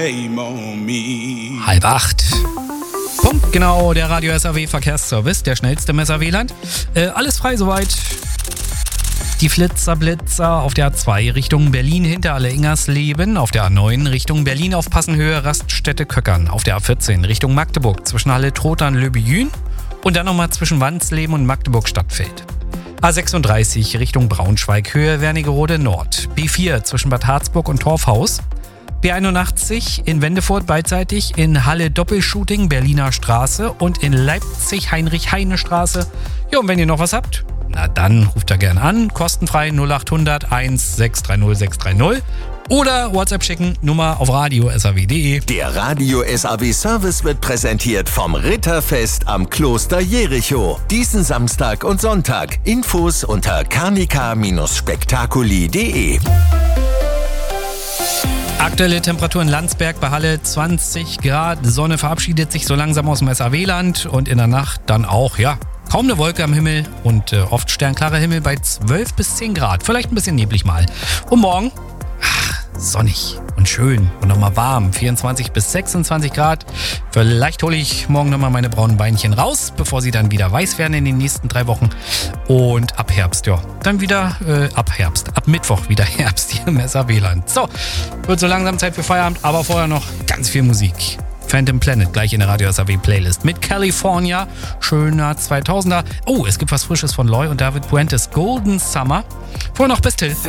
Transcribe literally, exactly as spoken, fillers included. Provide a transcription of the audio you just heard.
Halb acht. Punkt genau, der Radio S A W Verkehrsservice, der schnellste im S A W-Land. Äh, alles frei soweit. Die Flitzer-Blitzer auf der A zwei Richtung Berlin hinter Alle-Ingersleben, auf der A neun Richtung Berlin auf Passenhöhe Raststätte Köckern, auf der A vierzehn Richtung Magdeburg zwischen Halle Trotern Löbejün und dann nochmal zwischen Wandsleben und Magdeburg Stadtfeld. A sechsunddreißig Richtung Braunschweig Höhe Wernigerode Nord, B vier zwischen Bad Harzburg und Torfhaus, B einundachtzig in Wendefurt beidseitig, in Halle Doppelshooting Berliner Straße und in Leipzig Heinrich-Heine-Straße. Ja, und wenn ihr noch was habt, na dann ruft da gern an, kostenfrei null acht hundert eins sechs drei null sechs drei null oder WhatsApp schicken, Nummer auf radio punkt s a w punkt d e. Der Radio S A W Service wird präsentiert vom Ritterfest am Kloster Jericho. Diesen Samstag und Sonntag. Infos unter carnica spektakuli punkt d e. Aktuelle Temperatur in Landsberg bei Halle zwanzig Grad. Sonne verabschiedet sich so langsam aus dem S A W-Land und in der Nacht dann auch, ja, kaum eine Wolke am Himmel und äh, oft sternklarer Himmel bei zwölf bis zehn Grad. Vielleicht ein bisschen neblig mal. Und morgen, ach, sonnig und schön und nochmal warm. vierundzwanzig bis sechsundzwanzig Grad. Vielleicht hole ich morgen nochmal meine braunen Beinchen raus, bevor sie dann wieder weiß werden in den nächsten drei Wochen. Und ab Herbst, ja, dann wieder äh, ab Herbst. Ab Mittwoch wieder Herbst hier im S A W-Land. So, wird so langsam Zeit für Feierabend, aber vorher noch ganz viel Musik. Phantom Planet, gleich in der Radio S A W Playlist. Mit California, schöner zweitausender. Oh, es gibt was Frisches von Loy und David Puentes, Golden Summer. Vorher noch Best Till.